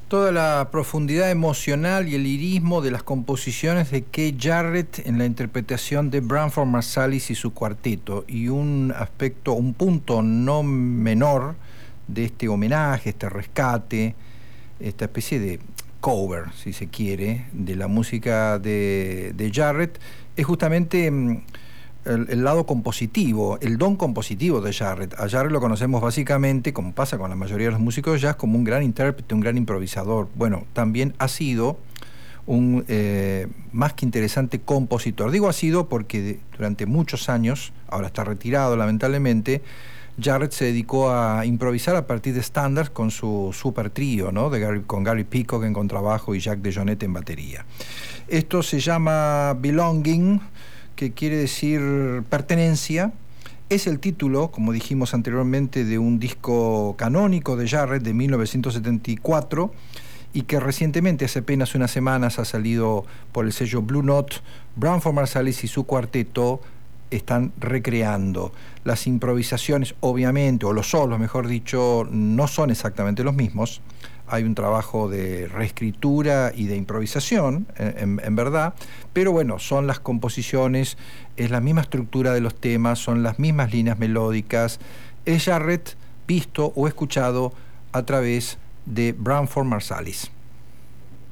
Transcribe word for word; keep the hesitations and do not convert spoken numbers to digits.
Toda la profundidad emocional y el lirismo de las composiciones de Keith Jarrett en la interpretación de Branford Marsalis y su cuarteto, y un aspecto, un punto no menor de este homenaje, este rescate, esta especie de cover, si se quiere, de la música de, de Jarrett, es justamente mm, el, el lado compositivo, el don compositivo de Jarrett. A Jarrett lo conocemos básicamente, como pasa con la mayoría de los músicos de jazz, como un gran intérprete, un gran improvisador. Bueno, también ha sido un eh, más que interesante compositor. Digo ha sido porque de, durante muchos años, ahora está retirado lamentablemente, Jarrett se dedicó a improvisar a partir de estándares con su super trío, ¿no? de Gary, con Gary Peacock en contrabajo y Jack DeJohnette en batería. Esto se llama Belonging, que quiere decir pertenencia. Es el título, como dijimos anteriormente, de un disco canónico de Jarrett de mil novecientos setenta y cuatro y que recientemente, hace apenas unas semanas, ha salido por el sello Blue Note. Branford Marsalis y su cuarteto están recreando. Las improvisaciones, obviamente, o los solos, mejor dicho, no son exactamente los mismos. Hay un trabajo de reescritura y de improvisación, en, en verdad, pero bueno, son las composiciones, es la misma estructura de los temas, son las mismas líneas melódicas. Es Jarrett visto o escuchado a través de Branford Marsalis.